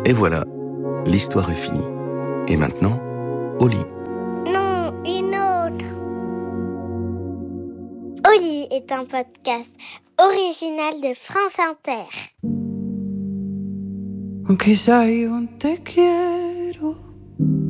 Et voilà, l'histoire est finie. Et maintenant, au lit. Non, une autre. Au lit est un podcast original de France Inter. Aunque quizá yo te quiero.